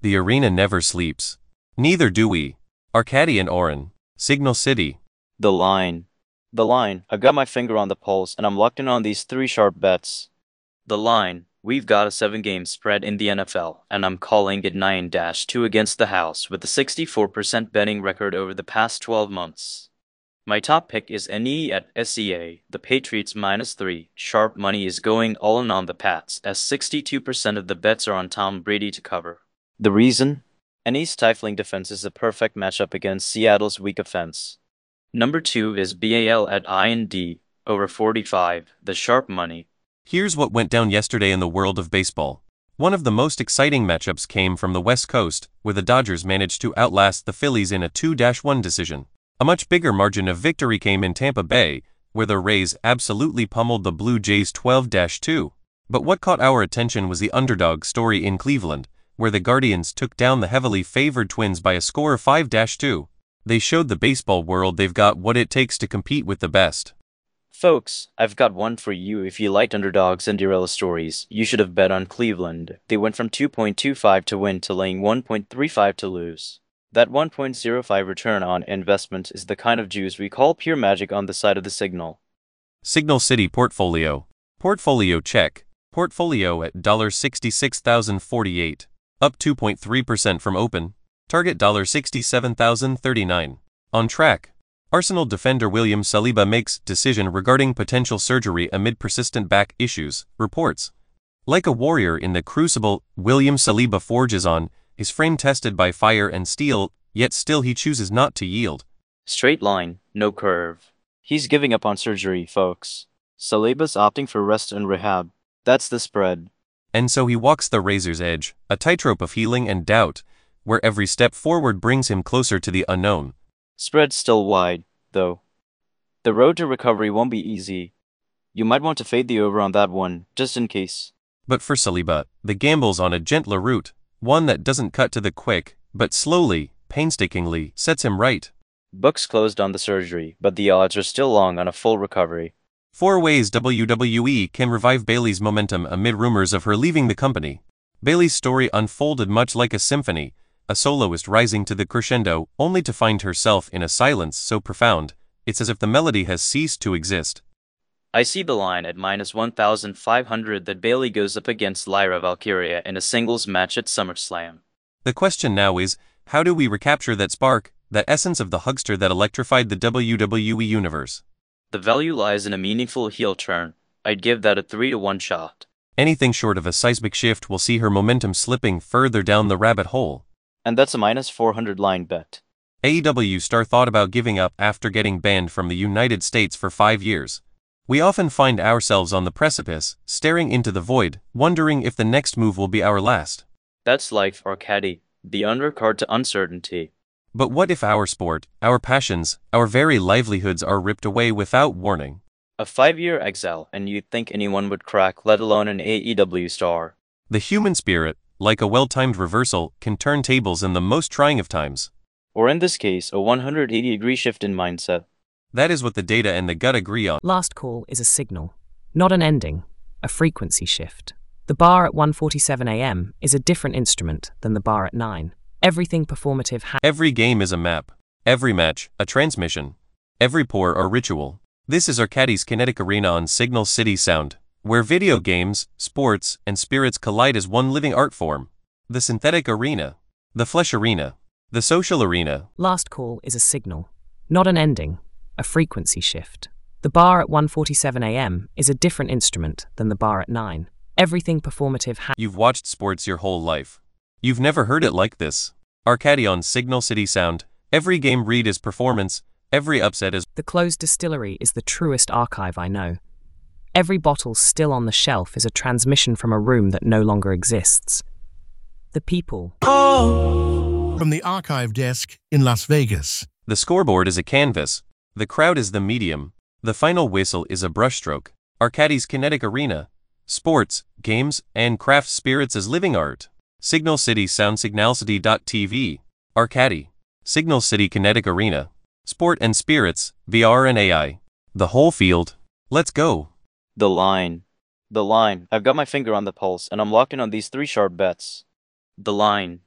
The arena never sleeps. Neither do we. Arcady and Oren. Signal City. The line. The line. I've got my finger on the pulse, and I'm locked in on these 3 sharp bets. The line. We've got a 7-game spread in the NFL, and I'm calling it 9-2 against the house with a 64% betting record over the past 12 months. My top pick is NE at SEA, the Patriots -3. Sharp money is going all in on the Pats, as 62% of the bets are on Tom Brady to cover. The reason? NE's stifling defense is a perfect matchup against Seattle's weak offense. Number 2 is BAL at IND, over 45, the sharp money. Here's what went down yesterday in the world of baseball. One of the most exciting matchups came from the West Coast, where the Dodgers managed to outlast the Phillies in a 2-1 decision. A much bigger margin of victory came in Tampa Bay, where the Rays absolutely pummeled the Blue Jays 12-2. But what caught our attention was the underdog story in Cleveland, where the Guardians took down the heavily favored Twins by a score of 5-2. They showed the baseball world they've got what it takes to compete with the best. Folks, I've got one for you. If you liked underdogs and Cinderella stories, you should have bet on Cleveland. They went from 2.25 to win to laying 1.35 to lose. That 1.05 return on investment is the kind of juice we call pure magic on the side of the signal. Signal City Portfolio. Portfolio check. Portfolio at $66,048. Up 2.3% from open. Target $67,039. On track. Arsenal defender William Saliba makes decision regarding potential surgery amid persistent back issues, reports. Like a warrior in the crucible, William Saliba forges on, his frame tested by fire and steel, yet still he chooses not to yield. Straight line, no curve. He's giving up on surgery, folks. Saliba's opting for rest and rehab. That's the spread. And so he walks the razor's edge, a tightrope of healing and doubt, where every step forward brings him closer to the unknown. Spread's still wide, though. The road to recovery won't be easy. You might want to fade the over on that one, just in case. But for Saliba, the gamble's on a gentler route, one that doesn't cut to the quick, but slowly, painstakingly, sets him right. Books closed on the surgery, but the odds are still long on a full recovery. 4 ways WWE can revive Bayley's momentum amid rumors of her leaving the company. Bayley's story unfolded much like a symphony, a soloist rising to the crescendo, only to find herself in a silence so profound, it's as if the melody has ceased to exist. I see the line at -1,500 that Bayley goes up against Lyra Valkyria in a singles match at SummerSlam. The question now is, how do we recapture that spark, that essence of the hugster that electrified the WWE universe? The value lies in a meaningful heel turn. I'd give that a 3-1 shot. Anything short of a seismic shift will see her momentum slipping further down the rabbit hole. And that's a -400 line bet. AEW star thought about giving up after getting banned from the United States for 5 years. We often find ourselves on the precipice, staring into the void, wondering if the next move will be our last. That's life, Arcady. The undercard to uncertainty. But what if our sport, our passions, our very livelihoods are ripped away without warning? A 5-year exile, and you'd think anyone would crack, let alone an AEW star. The human spirit, like a well-timed reversal, can turn tables in the most trying of times. Or in this case, a 180-degree shift in mindset. That is what the data and the gut agree on. Last call is a signal, not an ending, a frequency shift. The bar at 1:47 a.m. is a different instrument than the bar at 9. Everything performative Every game is a map. Every match, a transmission. Every pour, a ritual. This is Arcady's Kinetic Arena on Signal City Sound, where video games, sports, and spirits collide as one living art form. The synthetic arena. The flesh arena. The social arena. Last call is a signal, not an ending, a frequency shift. The bar at 1:47 a.m. is a different instrument than the bar at 9. Everything performative You've watched sports your whole life. You've never heard it like this. Arcady on Signal City Sound. Every game read is performance, every upset is... The closed distillery is the truest archive I know. Every bottle still on the shelf is a transmission from a room that no longer exists. The people. From the archive desk in Las Vegas. The scoreboard is a canvas. The crowd is the medium. The final whistle is a brushstroke. Arcady's Kinetic Arena. Sports, games, and craft spirits as living art. Signal City Sound Signalcity.tv. Arcady. Signal City Kinetic Arena. Sport and spirits, VR and AI. The whole field. Let's go. The line. The line. I've got my finger on the pulse, and I'm locked in on these 3 sharp bets. The line.